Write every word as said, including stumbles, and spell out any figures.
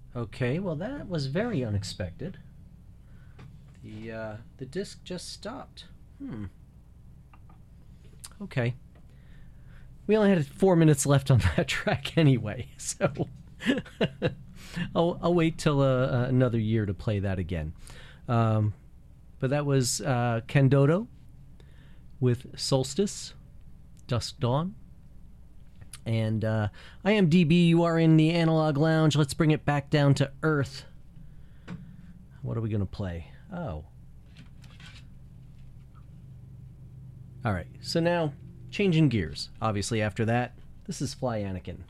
Okay, well that was very unexpected. The uh, the disc just stopped. Hmm. Okay. We only had four minutes left on that track anyway, so I'll, I'll wait till uh, another year to play that again. Um, but that was uh, Candodo with Solstice, Dusk Dawn. And uh, I am D B, you are in the Analog Lounge. Let's bring it back down to earth. What are we going to play? Oh. All right, so now changing gears. Obviously, after that, this is Fly Anakin.